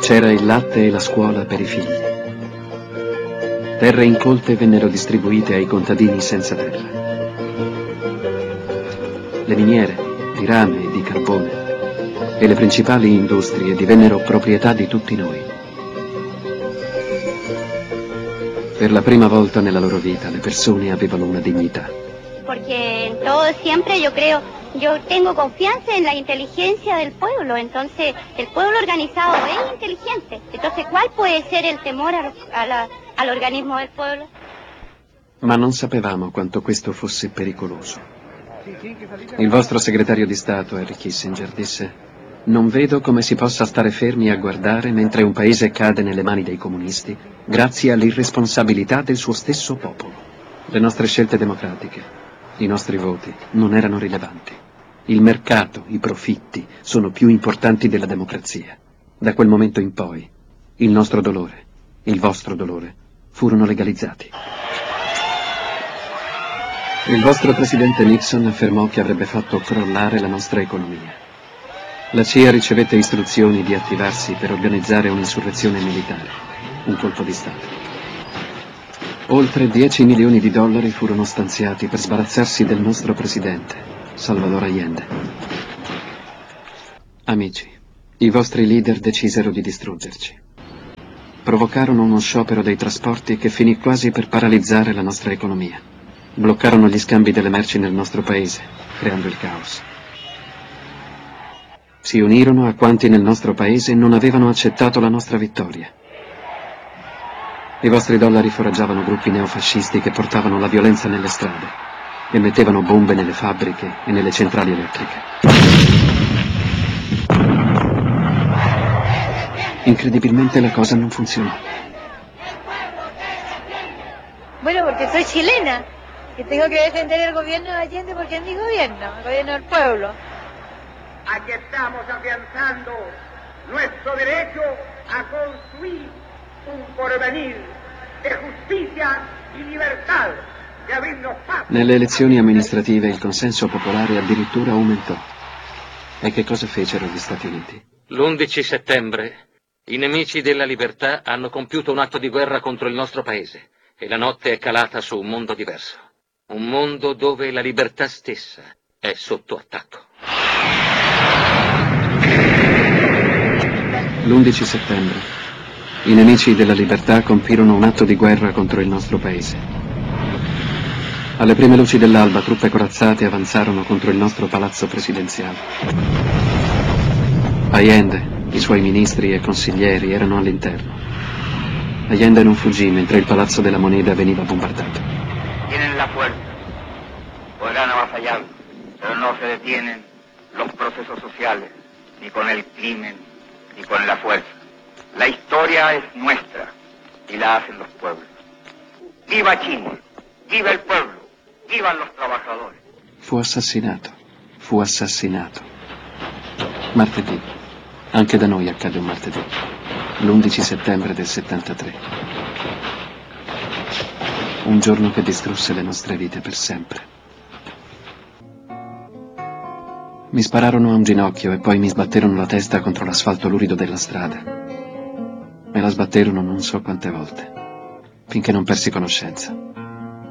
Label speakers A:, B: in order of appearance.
A: C'era il latte e la scuola per i figli. Terre incolte vennero distribuite ai contadini senza terra. Le miniere di rame e di carbone e le principali industrie divennero proprietà di tutti noi. Per la prima volta nella loro vita le persone avevano una dignità.
B: Porque en todo siempre yo tengo confianza en la inteligencia del pueblo, entonces el pueblo organizado es inteligente, entonces ¿cuál puede ser el temor al organismo del pueblo?
A: Ma non sapevamo quanto questo fosse pericoloso. Il vostro segretario di Stato, Henry Kissinger, disse: «Non vedo come si possa stare fermi a guardare mentre un paese cade nelle mani dei comunisti grazie all'irresponsabilità del suo stesso popolo. Le nostre scelte democratiche, i nostri voti non erano rilevanti. Il mercato, i profitti sono più importanti della democrazia. Da quel momento in poi, il nostro dolore, il vostro dolore, furono legalizzati». Il vostro presidente Nixon affermò che avrebbe fatto crollare la nostra economia. La CIA ricevette istruzioni di attivarsi per organizzare un'insurrezione militare, un colpo di Stato. Oltre 10 milioni di dollari furono stanziati per sbarazzarsi del nostro presidente, Salvador Allende. Amici, i vostri leader decisero di distruggerci. Provocarono uno sciopero dei trasporti che finì quasi per paralizzare la nostra economia. Bloccarono gli scambi delle merci nel nostro paese, creando il caos. Si unirono a quanti nel nostro paese non avevano accettato la nostra vittoria. I vostri dollari foraggiavano gruppi neofascisti che portavano la violenza nelle strade e mettevano bombe nelle fabbriche e nelle centrali elettriche. Incredibilmente la cosa non funzionò.
C: Bueno, porque soy chilena, que tengo que defender el gobierno de Allende porque es mi gobierno, el gobierno del pueblo.
D: Aquí estamos afianzando nuestro derecho a construir un porvenir de justicia y libertad, de abrirnos paso.
A: Nelle elezioni amministrative il consenso popolare addirittura aumentò. E che cosa fecero gli Stati Uniti?
E: L'11 settembre i nemici della libertà hanno compiuto un atto di guerra contro il nostro paese e la notte è calata su un mondo diverso. Un mondo dove la libertà stessa è sotto attacco.
A: L'11 settembre, i nemici della libertà compirono un atto di guerra contro il nostro paese. Alle prime luci dell'alba, truppe corazzate avanzarono contro il nostro palazzo presidenziale. Allende, i suoi ministri e consiglieri erano all'interno. Allende non fuggì mentre il Palazzo della Moneda veniva bombardato.
D: Tienen la fuerza, podrán avasallar, pero no se detienen los procesos sociales, ni con el crimen, ni con la fuerza. La historia es nuestra y la hacen los pueblos. ¡Viva Chile! ¡Viva el pueblo! ¡Vivan los trabajadores!
A: Fu assassinato. Martedì. Anche da noi accade un martedì. L'11 settembre del 73. Un giorno che distrusse le nostre vite per sempre. Mi spararono a un ginocchio e poi mi sbatterono la testa contro l'asfalto lurido della strada. Me la sbatterono non so quante volte, finché non persi conoscenza.